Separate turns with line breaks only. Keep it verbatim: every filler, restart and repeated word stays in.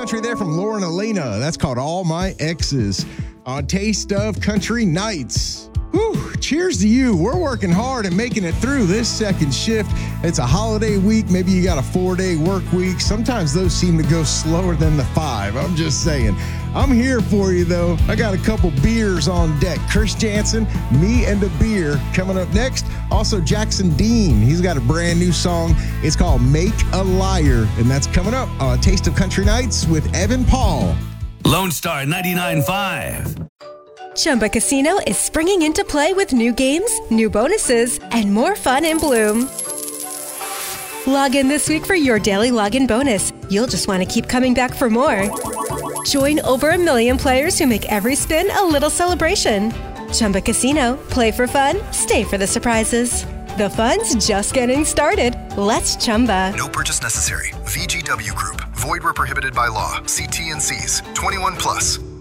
country there from Lauren Elena. That's called All My Exes on Taste of Country Nights. Whew, cheers to you. We're working hard and making it through this second shift. It's a holiday week. Maybe you got a four-day work week. Sometimes those seem to go slower than the five. I'm just saying. I'm here for you, though. I got a couple beers on deck. Chris Jansen, me and a beer coming up next. Also, Jackson Dean. He's got a brand new song. It's called Make a Liar, and that's coming up on Taste of Country Nights with Evan Paul.
Lone Star ninety-nine point five.
Chumba Casino is springing into play with new games, new bonuses, and more fun in Bloom. Log in this week for your daily login bonus. You'll just want to keep coming back for more. Join over a million players who make every spin a little celebration. Chumba Casino. Play for fun. Stay for the surprises. The fun's just getting started. Let's Chumba.
No purchase necessary. V G W Group. Void where prohibited by law. See T N Cs. twenty-one plus.